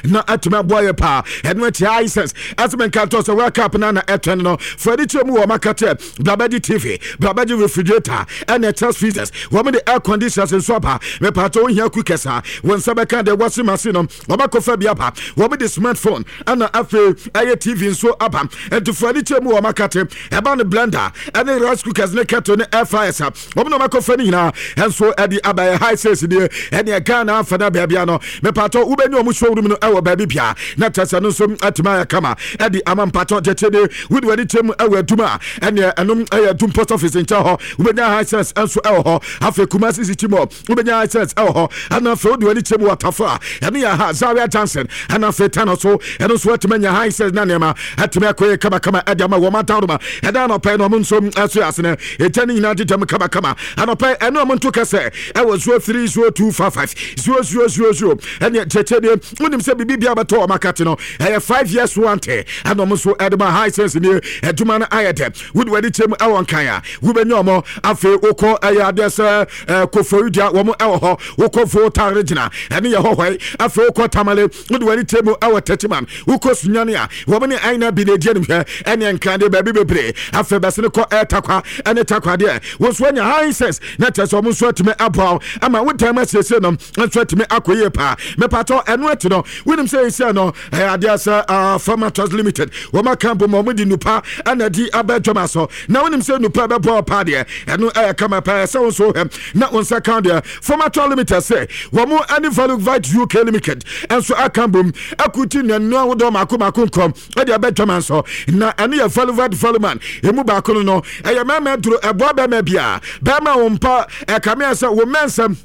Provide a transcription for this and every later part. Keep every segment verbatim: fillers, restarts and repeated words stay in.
na atuma boy pa eno ti license asmen kanto so world cup na na etwen no Freddy Chemu wo makate Blabadi T V Blabadi refrigerator and test freezers wo me the air conditioners and swapper me pato hia cookers won sabeka de washing machine no wo makofa bia pa wo me the smartphone and afi aye T V so apa and to Freddy Chemu wo makate eba ne blender and rice cookers ne kettle ne air fryers wo me no makofa ni na and so e di abaya high sales de and e Ghana fada bia no me pato wo benyo mu showroom no e wo ba bia na tesa no so atima ya kama e di amam pato jetede would Freddy Chemu e wo aduma and enom e adum post office in chaho wo benya high sales and so e ho afi Kumasi City Mall wo benya high sales e ho and afi wo Freddy Chemu watafa and ya ha Zaria Johnson and afi tano so and so atimenya high sales na nema atima koye kama kama e dia ma wo matawma e da no pe no mo nso aso asene e tani nyina jitam kama kama anope eno mo nto kase e wo zero three zero two five five zero zero zero zero and ya chechede unim se bibia bato o makate no e five years wante and mo so edema high sense ni eduma na ayete would Freddy Chemu e won kan ya wo benyo mo afi okọ aya adese koforudia wo mo e wo ho okọ fo ta regional ene ye ho hwai afi okọ tamale would Freddy Chemu e wo techiman ukọ sunyane a wo mo ni aina bi na die nhwe ene nkande ba bi bebre afi besene ko e takwa ene takwa de wo so anya high sense na teso mo so atime abao ama wo time sese no so atime akoye pa me pato eno ati no winim say say no adese Farmer Trust Limited wo makambo mo di nupa ana di abadwama so na wonim say nupa be bo pa de eno e kama pa se so hem na on second de Farmer Trust Limited say wo mo any value vite U K Limited enso akambo akuti na no wo do makoma konkom e de abadwama so na eno ye value vite value man emu ba kono no e ye mama duro ebo ba ma bia ba ma wo mpa e kame say wo mensam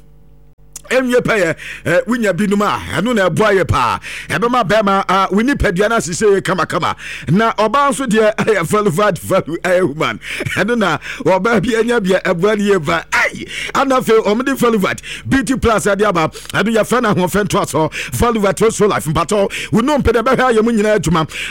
emye paye winya binuma anu na eboaye pa ebema bema wini padua na sise kama kama na oba nso de aye value value aye woman anu na oba bi anya bia eboani ye ba ai anafe omde value beauty plus ade aba adu ya fa na ho fe nto aso value so life mpato we no mpede be ha ye mu nyina adwuma